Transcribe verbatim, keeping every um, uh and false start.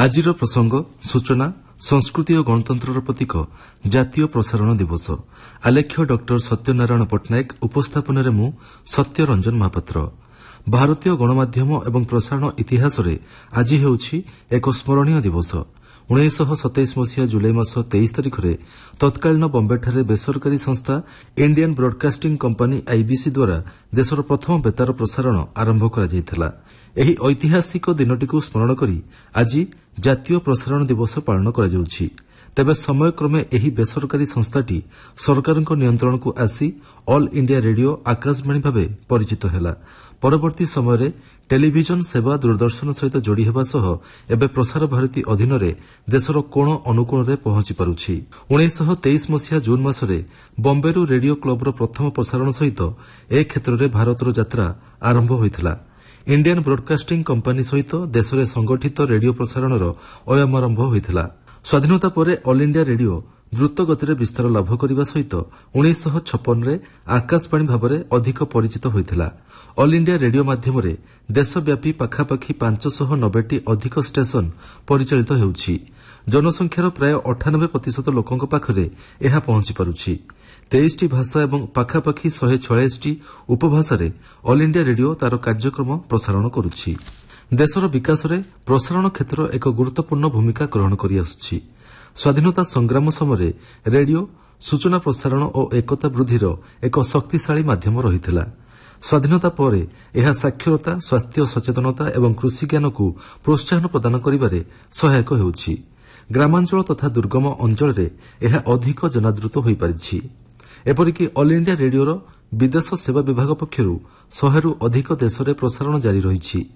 ଆଜିର ପ୍ରସଙ୍ଗ ସୂଚନା ସଂସ୍କୃତି ଓ ଗଣତନ୍ତ୍ରର ପ୍ରତୀକ ଜାତୀୟ ପ୍ରସାରଣ ଦିବସ। ଆଲେଖ୍ୟ ଡକ୍ଟର ସତ୍ୟନାରାୟଣ ପଟ୍ଟନାୟକ, ଉପସ୍ଥାପନରେ ମୁଁ ସତ୍ୟରଞ୍ଜନ ମହାପାତ୍ର। ଭାରତୀୟ ଗଣମାଧ୍ୟମ ଏବଂ ପ୍ରସାରଣ ଇତିହାସରେ ଆଜି ହେଉଛି ଏକ ସ୍ମରଣୀୟ ଦିବସ। ଉଣେଇଶହ ସତେଇଶ ମସିହା ଜୁଲାଇ ମାସ ତେଇଶ ତାରିଖରେ ତତ୍କାଳୀନ ବମ୍ବେଠାରେ ବେସରକାରୀ ସଂସ୍ଥା ଇଣ୍ଡିଆନ୍ ବ୍ରଡକାଷ୍ଟିଂ କମ୍ପାନୀ ଆଇବିସି ଦ୍ୱାରା ଦେଶର ପ୍ରଥମ ବେତାର ପ୍ରସାରଣ ଆରମ୍ଭ କରାଯାଇଥିଲା। ଏହି ଐତିହାସିକ ଦିନଟିକୁ ସ୍ମରଣ କରି ଆଜି ଜାତୀୟ ପ୍ରସାରଣ ଦିବସ ପାଳନ କରାଯାଉଛି। ତେବେ ସମୟକ୍ରମେ ଏହି ବେସରକାରୀ ସଂସ୍ଥାଟି ସରକାରଙ୍କ ନିୟନ୍ତ୍ରଣକୁ ଆସି ଅଲ୍ ଇଣ୍ଡିଆ ରେଡିଓ ଆକାଶବାଣୀ ଭାବେ ପରିଚିତ ହେଲା। ପରବର୍ତ୍ତୀ ସମୟରେ ଟେଲିଭିଜନ ସେବା ଦୂରଦର୍ଶନ ସହିତ ଯୋଡ଼ି ହେବା ସହ ଏବେ ପ୍ରସାର ଭାରତୀ ଅଧୀନରେ ଦେଶର କୋଣ ଅନୁକୋଣରେ ପହଞ୍ଚି ପାରୁଛି। ଉଣେଇଶହ ତେଇଶ ମସିହା ଜୁନ୍ ମାସରେ ବମ୍ବେରୁ ରେଡିଓ କ୍ଲବର ପ୍ରଥମ ପ୍ରସାରଣ ସହିତ ଏ କ୍ଷେତ୍ରରେ ଭାରତର ଯାତ୍ରା ଆରମ୍ଭ ହୋଇଥିଲା। ଇଣ୍ଡିଆନ୍ ବ୍ରଡକାଷ୍ଟିଂ କମ୍ପାନୀ ସହିତ ଦେଶରେ ସଂଗଠିତ ରେଡିଓ ପ୍ରସାରଣର ଅୟମାରମ୍ଭ ହୋଇଥିଲା। ସ୍ୱାଧୀନତା ପରେ ଅଲ୍ ଇଣ୍ଡିଆ ରେଡିଓ ଦ୍ରୁତ ଗତିରେ ବିସ୍ତାର ଲାଭ କରିବା ସହିତ ଉଣେଇଶହ ଛପନରେ ଆକାଶବାଣୀ ଭାବରେ ଅଧିକ ପରିଚିତ ହୋଇଥିଲା। ଅଲ୍ ଇଣ୍ଡିଆ ରେଡିଓ ମାଧ୍ୟମରେ ଦେଶବ୍ୟାପୀ ପାଖାପାଖି ପାଞ୍ଚଶହ ନବେଟି ଅଧିକ ଷ୍ଟେସନ ପରିଚାଳିତ ହେଉଛି। ଜନସଂଖ୍ୟାର ପ୍ରାୟ ଅଠାନବେ ପ୍ରତିଶତ ଲୋକଙ୍କ ପାଖରେ ଏହା ପହଞ୍ଚି ପାରୁଛି। ତେଇଶଟି ଭାଷା ଏବଂ ପାଖାପାଖି ଶହେ ଛୟାଳିଶଟି ଉପଭାଷାରେ ଅଲ୍ ଇଣ୍ଡିଆ ରେଡିଓ ତାର କାର୍ଯ୍ୟକ୍ରମ ପ୍ରସାରଣ କରୁଛି। ଦେଶର ବିକାଶରେ ପ୍ରସାରଣ କ୍ଷେତ୍ର ଏକ ଗୁରୁତ୍ୱପୂର୍ଣ୍ଣ ଭୂମିକା ଗ୍ରହଣ କରିଆସୁଛି। ସ୍ୱାଧୀନତା ସଂଗ୍ରାମ ସମୟରେ ରେଡିଓ ସୂଚନା ପ୍ରସାରଣ ଓ ଏକତା ବୃଦ୍ଧିର ଏକ ଶକ୍ତିଶାଳୀ ମାଧ୍ୟମ ରହିଥିଲା। ସ୍ୱାଧୀନତା ପରେ ଏହା ସାକ୍ଷରତା, ସ୍ୱାସ୍ଥ୍ୟ ସଚେତନତା ଏବଂ କୃଷି ଜ୍ଞାନକୁ ପ୍ରୋତ୍ସାହନ ପ୍ରଦାନ କରିବାରେ ସହାୟକ ହେଉଛି। ଗ୍ରାମାଞ୍ଚଳ ତଥା ଦୁର୍ଗମ ଅଞ୍ଚଳରେ ଏହା ଅଧିକ ଜନାଦୃତ ହୋଇପାରିଛି। ଏପରିକି ଅଲ୍ ଇଣ୍ଡିଆ ରେଡିଓର ବିଦେଶ ସେବା ବିଭାଗ ପକ୍ଷରୁ ଶହେରୁ ଅଧିକ ଦେଶରେ ପ୍ରସାରଣ ଜାରି ରହିଛି।